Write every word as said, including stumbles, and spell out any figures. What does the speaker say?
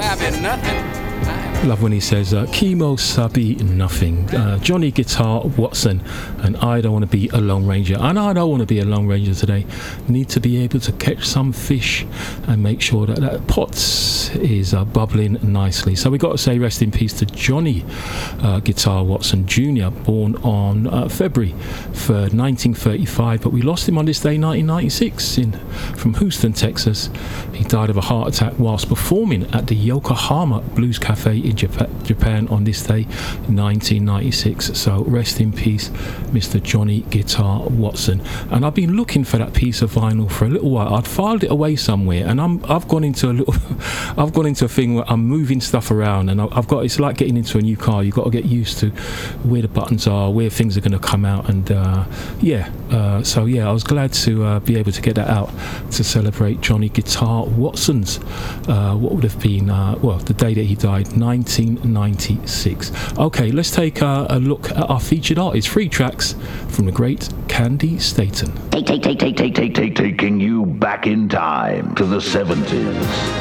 sabe nothing. Love when he says, uh, Chemo Sabi Nothing. Uh, Johnny Guitar Watson, and I don't want to be a Lone Ranger. And I don't want to be a Lone Ranger today. Need to be able to catch some fish and make sure that that pot is uh, bubbling nicely. So we got to say rest in peace to Johnny uh, Guitar Watson Junior, born on uh, February third, nineteen thirty-five, but we lost him on this day, nineteen ninety-six, in from Houston, Texas. He died of a heart attack whilst performing at the Yokohama Blues Cafe in Japan on this day, nineteen ninety-six. So rest in peace, Mister Johnny Guitar Watson. And I've been looking for that piece of vinyl for a little while. I'd filed it away somewhere, and I'm I've gone into a little I've gone into a thing where I'm moving stuff around, and I've got, it's like getting into a new car. You've got to get used to where the buttons are, where things are going to come out, and uh, yeah uh, so yeah I was glad to uh, be able to get that out to celebrate Johnny Guitar Watson's uh, what would have been uh, well the day that he died, nineteen ninety-six. Okay, let's take uh, a look at our featured artist, three tracks from the great Candy Staton. Take, take, take, take, take, take, take, taking you back in time to the seventies.